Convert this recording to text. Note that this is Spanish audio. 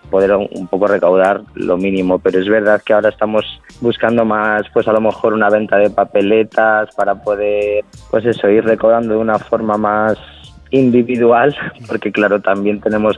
poder un poco recaudar lo mínimo, pero es verdad que ahora estamos buscando más, pues a lo mejor una venta de papeletas para poder, pues eso, ir recaudando de una forma más individual, porque claro, también tenemos